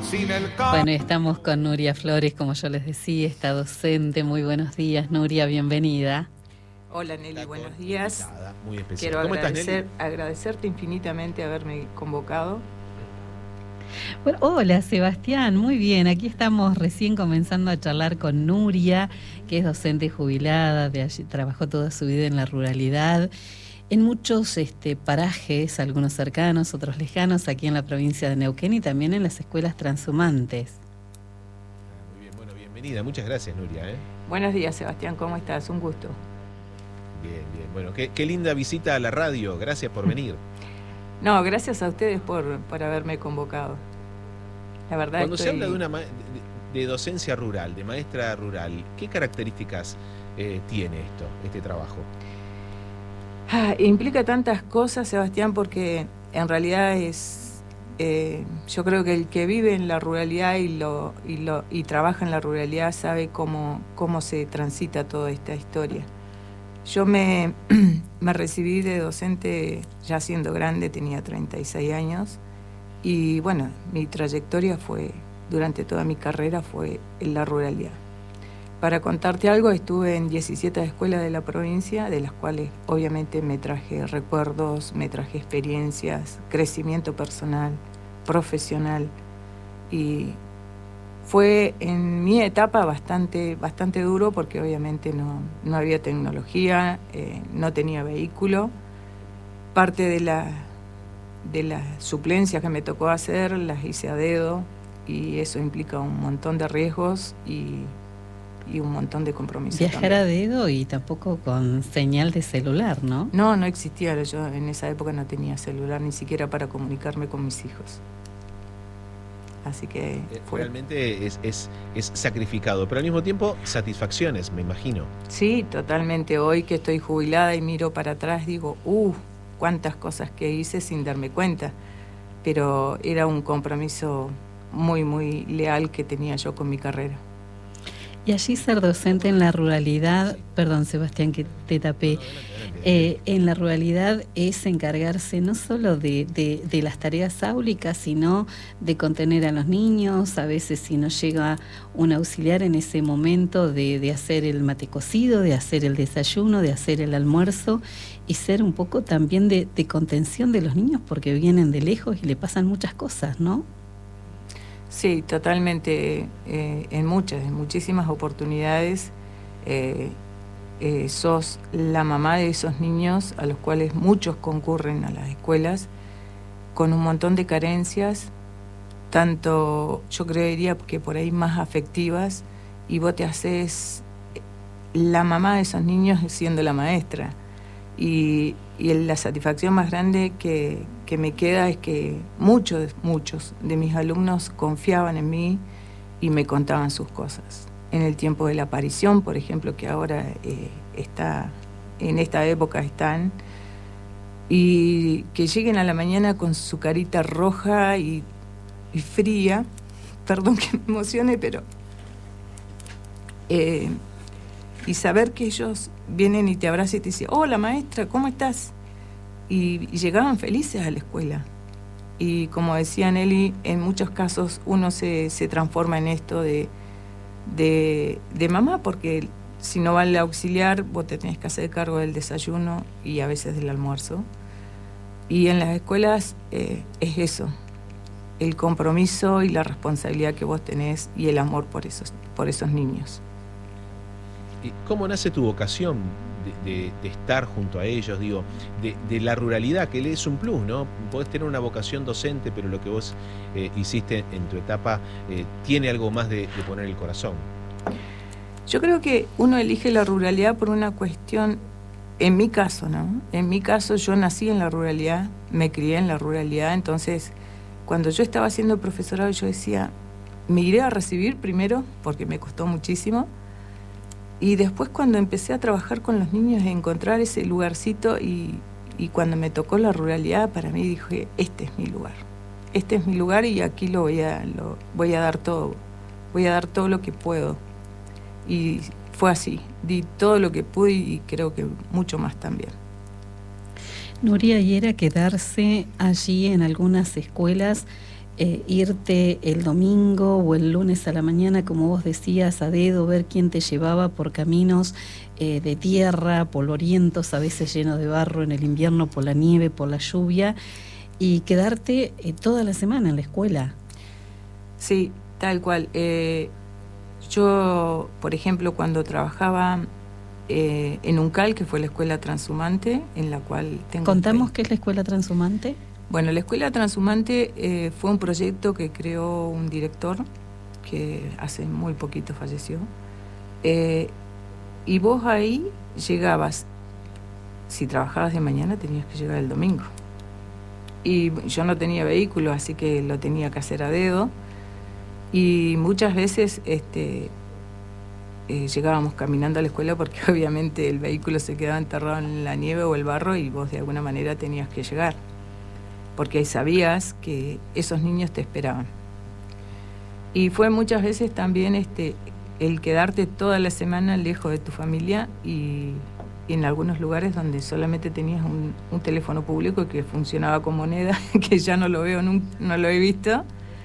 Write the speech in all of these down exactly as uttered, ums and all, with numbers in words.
Bueno, estamos con Nuria Flores, como yo les decía, esta docente. Muy buenos días, Nuria, bienvenida. Hola Nelly, buenos días. Muy especial. Quiero ¿Cómo agradecer, estás, Nelly? agradecerte infinitamente haberme convocado. Bueno, hola Sebastián, muy bien. Aquí estamos recién comenzando a charlar con Nuria, que es docente jubilada, de allí, trabajó toda su vida en la ruralidad, en muchos este, parajes, algunos cercanos, otros lejanos, aquí en la provincia de Neuquén y también en las escuelas transhumantes. Muy bien, bueno, bienvenida. Muchas gracias, Nuria. ¿eh? Buenos días, Sebastián, ¿cómo estás? Un gusto. Bien, bien. Bueno, qué, qué linda visita a la radio. Gracias por venir. No, gracias a ustedes por, por haberme convocado. La verdad Cuando estoy... se habla de una ma- de, de docencia rural, de maestra rural, ¿qué características eh, tiene esto, este trabajo? Ah, implica tantas cosas, Sebastián, porque en realidad es... Eh, yo creo que el que vive en la ruralidad y, lo, y, lo, y trabaja en la ruralidad sabe cómo, cómo se transita toda esta historia. Yo me, me recibí de docente ya siendo grande, tenía treinta y seis años, y bueno, mi trayectoria fue, durante toda mi carrera fue en la ruralidad. Para contarte algo, estuve en diecisiete escuelas de la provincia, de las cuales obviamente me traje recuerdos, me traje experiencias, crecimiento personal, profesional, y fue en mi etapa bastante, bastante duro porque obviamente no, no había tecnología, eh, no tenía vehículo. Parte de la, de las suplencias que me tocó hacer las hice a dedo y eso implica un montón de riesgos y, y un montón de compromisos. Viajar también. a dedo y tampoco con señal de celular, ¿no? No, no existía. Yo en esa época no tenía celular ni siquiera para comunicarme con mis hijos. Así que fue. Realmente es, es, es sacrificado, pero al mismo tiempo satisfacciones, me imagino. Sí, totalmente. Hoy que estoy jubilada y miro para atrás, digo, uh, cuántas cosas que hice sin darme cuenta. Pero era un compromiso muy, muy leal que tenía yo con mi carrera. Y allí ser docente en la ruralidad, perdón Sebastián que te tapé, eh, en la ruralidad es encargarse no solo de, de, de las tareas áulicas, sino de contener a los niños, a veces si no llega un auxiliar en ese momento de, de hacer el mate cocido, de hacer el desayuno, de hacer el almuerzo y ser un poco también de, de contención de los niños porque vienen de lejos y le pasan muchas cosas, ¿no? Sí, totalmente, eh, en muchas, en muchísimas oportunidades eh, eh, sos la mamá de esos niños a los cuales muchos concurren a las escuelas con un montón de carencias, tanto yo creería que por ahí más afectivas, y vos te haces la mamá de esos niños siendo la maestra. Y, y la satisfacción más grande que, que me queda es que muchos, muchos de mis alumnos confiaban en mí y me contaban sus cosas. En el tiempo de la aparición, por ejemplo, que ahora eh, está, en esta época están, y que lleguen a la mañana con su carita roja y, y fría, perdón que me emocione, pero... Eh, y saber que ellos vienen y te abrazan y te dicen, hola maestra, ¿cómo estás? Y, y llegaban felices a la escuela. Y como decía Nelly, en muchos casos uno se, se transforma en esto de, de, de mamá, porque si no va el auxiliar, vos te tenés que hacer cargo del desayuno y a veces del almuerzo. Y en las escuelas eh, es eso, el compromiso y la responsabilidad que vos tenés y el amor por esos, por esos niños. ¿Cómo nace tu vocación de, de, de estar junto a ellos? Digo, de, de la ruralidad, que es un plus, ¿no? Podés tener una vocación docente, pero lo que vos eh, hiciste en tu etapa eh, tiene algo más de, de poner el corazón. Yo creo que uno elige la ruralidad por una cuestión, en mi caso, ¿no? En mi caso yo nací en la ruralidad, me crié en la ruralidad, entonces cuando yo estaba haciendo profesorado yo decía, me iré a recibir primero, porque me costó muchísimo, y después cuando empecé a trabajar con los niños, encontrar ese lugarcito y, y cuando me tocó la ruralidad, para mí dije, este es mi lugar. Este es mi lugar y aquí lo voy a, lo, voy a dar todo. Voy a dar todo lo que puedo. Y fue así. Di todo lo que pude y creo que mucho más también. Nuria, y era quedarse allí en algunas escuelas eh, irte el domingo o el lunes a la mañana, como vos decías, a dedo, ver quién te llevaba por caminos eh, de tierra, polvorientos, a veces llenos de barro en el invierno por la nieve, por la lluvia, y quedarte eh, toda la semana en la escuela. Sí, tal cual. Eh, yo, por ejemplo, cuando trabajaba eh, en UNCAL, que fue la escuela transhumante, en la cual tengo... ¿Contamos qué es la escuela transhumante? Bueno, la escuela transhumante eh, fue un proyecto que creó un director que hace muy poquito falleció. Eh, y vos ahí llegabas, si trabajabas de mañana tenías que llegar el domingo. Y yo no tenía vehículo, así que lo tenía que hacer a dedo. Y muchas veces este, eh, llegábamos caminando a la escuela porque obviamente el vehículo se quedaba enterrado en la nieve o el barro y vos de alguna manera tenías que llegar, porque sabías que esos niños te esperaban. Y fue muchas veces también este, el quedarte toda la semana lejos de tu familia y, y en algunos lugares donde solamente tenías un, un teléfono público que funcionaba con moneda, que ya no lo veo, no, no lo he visto,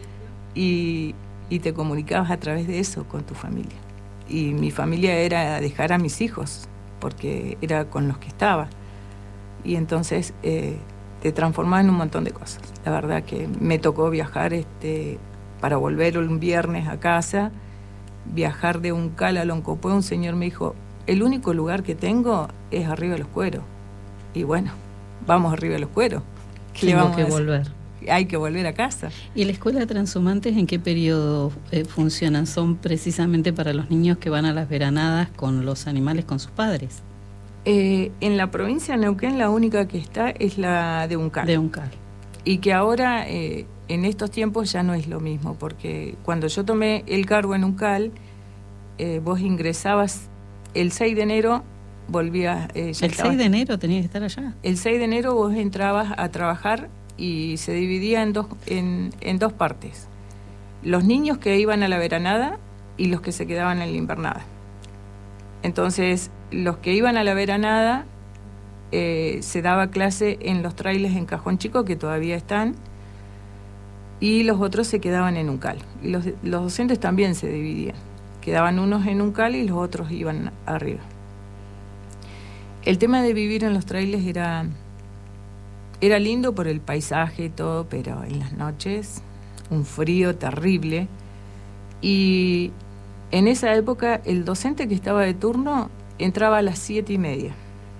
y, y te comunicabas a través de eso con tu familia. Y mi familia era dejar a mis hijos, porque era con los que estaba. Y entonces... Eh, te transformaba en un montón de cosas. La verdad que me tocó viajar este, para volver un viernes a casa, viajar de UNCAL a Loncopué. Un señor me dijo, el único lugar que tengo es arriba de los Cueros. Y bueno, vamos arriba de los Cueros. ¿Qué le vamos que a hacer? volver. Hay que volver a casa. ¿Y la escuela de transhumantes en qué periodo eh, funcionan? ¿Son precisamente para los niños que van a las veranadas con los animales, con sus padres? Eh, en la provincia de Neuquén la única que está es la de UNCAL. De UNCAL. Y que ahora, eh, en estos tiempos, ya no es lo mismo, porque cuando yo tomé el cargo en UNCAL, eh, vos ingresabas el seis de enero, volvías... Eh, ¿El seis de enero tenías que estar allá? El seis de enero vos entrabas a trabajar y se dividía en dos, en, en dos partes. Los niños que iban a la veranada y los que se quedaban en la invernada. Entonces... los que iban a la veranada eh, se daba clase en los trailers en Cajón Chico, que todavía están, y los otros se quedaban en UNCAL. Y los, los docentes también se dividían. Quedaban unos en UNCAL y los otros iban arriba. El tema de vivir en los trailers era, era lindo por el paisaje y todo, pero en las noches un frío terrible. Y en esa época el docente que estaba de turno entraba a las siete y media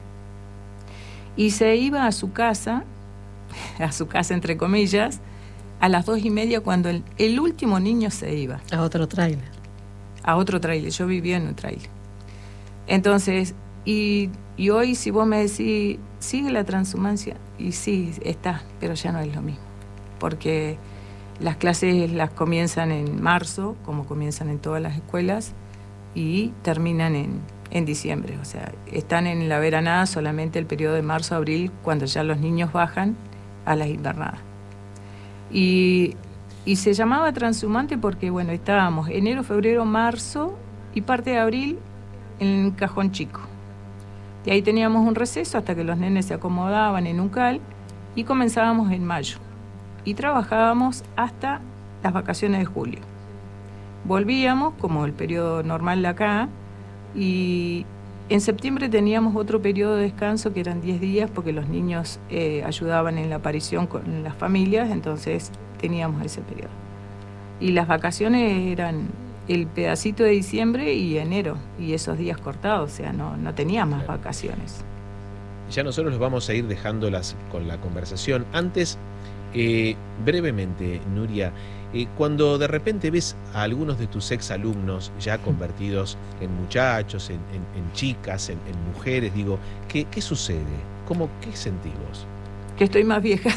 y se iba a su casa, a su casa entre comillas, a las dos y media cuando el, el último niño se iba. A otro tráiler. A otro tráiler, yo vivía en un tráiler. Entonces, y, y hoy si vos me decís, ¿sigue la transhumancia? Y sí, está, pero ya no es lo mismo, porque las clases las comienzan en marzo, como comienzan en todas las escuelas, y terminan en... en diciembre, o sea, están en la veranada solamente el periodo de marzo a abril, cuando ya los niños bajan a las invernadas. Y, y se llamaba transhumante porque, bueno, estábamos enero, febrero, marzo y parte de abril en Cajón Chico. De ahí teníamos un receso hasta que los nenes se acomodaban en UNCAL y comenzábamos en mayo. Y trabajábamos hasta las vacaciones de julio. Volvíamos, como el periodo normal de acá, y en septiembre teníamos otro periodo de descanso que eran diez días porque los niños eh, ayudaban en la aparición con las familias, entonces teníamos ese periodo. Y las vacaciones eran el pedacito de diciembre y enero, y esos días cortados, o sea, no, no tenía más vacaciones. Ya nosotros los vamos a ir dejándolas con la conversación. Antes, eh, brevemente, Nuria, Eh, cuando de repente ves a algunos de tus exalumnos ya convertidos en muchachos, en, en, en chicas, en, en mujeres, digo, ¿qué, qué sucede? ¿Cómo, qué sentís vos? Que estoy más vieja.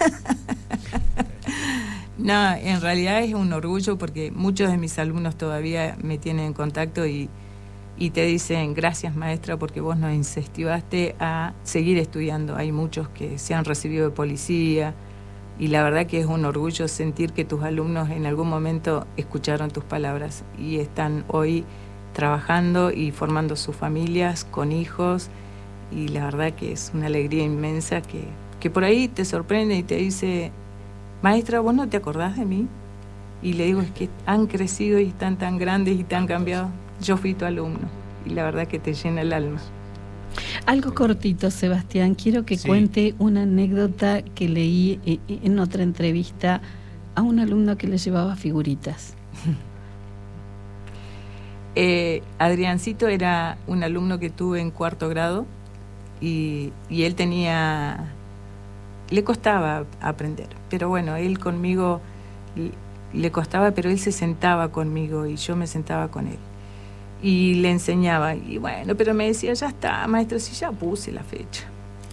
No, en realidad es un orgullo porque muchos de mis alumnos todavía me tienen en contacto y, y te dicen, gracias maestra porque vos nos incentivaste a seguir estudiando. Hay muchos que se han recibido de policía, y la verdad que es un orgullo sentir que tus alumnos en algún momento escucharon tus palabras y están hoy trabajando y formando sus familias con hijos, y la verdad que es una alegría inmensa que, que por ahí te sorprende y te dice, maestra, ¿vos no te acordás de mí? Y le digo, es que han crecido y están tan grandes y tan cambiados. Yo fui tu alumno y la verdad que te llena el alma. Algo cortito, Sebastián. Quiero que sí. cuente una anécdota que leí en otra entrevista a un alumno que le llevaba figuritas. eh, Adriancito era un alumno que tuve en cuarto grado y, y él tenía... Le costaba aprender, pero bueno, él conmigo le costaba, pero él se sentaba conmigo y yo me sentaba con él. Y le enseñaba, y bueno, pero me decía, ya está, maestro, si ya puse la fecha.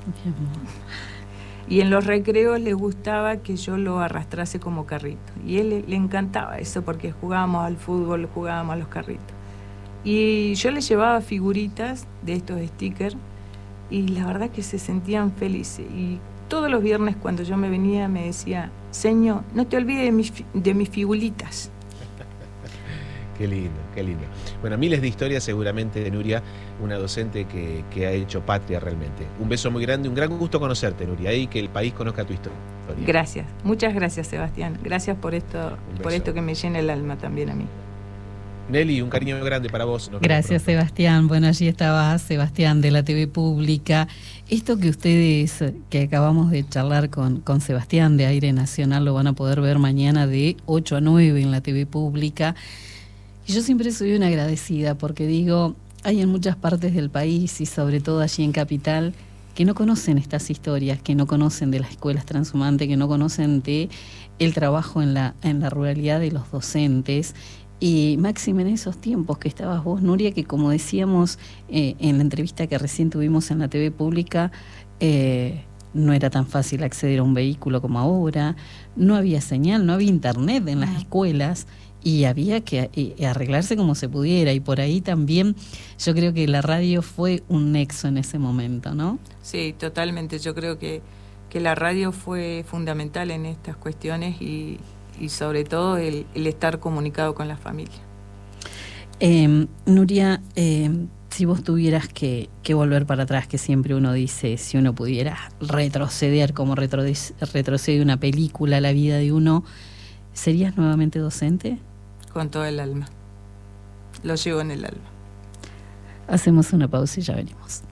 Y en los recreos le gustaba que yo lo arrastrase como carrito. Y él le, le encantaba eso, porque jugábamos al fútbol, jugábamos a los carritos. Y yo le llevaba figuritas de estos stickers, y la verdad que se sentían felices. Y todos los viernes cuando yo me venía me decía, señor, no te olvides de mis, de mis figuritas. Qué lindo, qué lindo. Bueno, miles de historias seguramente de Nuria, una docente que, que ha hecho patria realmente. Un beso muy grande, un gran gusto conocerte, Nuria, y que el país conozca tu historia. Gracias, muchas gracias, Sebastián. Gracias por esto, por esto que me llena el alma también a mí. Nelly, un cariño grande para vos. Nos Gracias, Sebastián. Bueno, allí estaba Sebastián de la T V Pública. Esto que ustedes, que acabamos de charlar con, con Sebastián de Aire Nacional, lo van a poder ver mañana de ocho a nueve en la T V Pública. Y yo siempre soy una agradecida porque digo, hay en muchas partes del país y sobre todo allí en Capital que no conocen estas historias, que no conocen de las escuelas transhumantes, que no conocen de el trabajo en la, en la ruralidad de los docentes. Y máxime en esos tiempos que estabas vos, Nuria, que como decíamos eh, en la entrevista que recién tuvimos en la T V Pública, eh, no era tan fácil acceder a un vehículo como ahora, no había señal, no había internet en las escuelas y había que eh, arreglarse como se pudiera. Y por ahí también yo creo que la radio fue un nexo en ese momento, ¿no? Sí, totalmente. Yo creo que, que la radio fue fundamental en estas cuestiones y... y sobre todo el, el estar comunicado con la familia. Eh, Nuria, eh, si vos tuvieras que, que volver para atrás, que siempre uno dice, si uno pudiera retroceder como retrocede, retrocede una película a la vida de uno, ¿serías nuevamente docente? Con todo el alma. Lo llevo en el alma. Hacemos una pausa y ya venimos.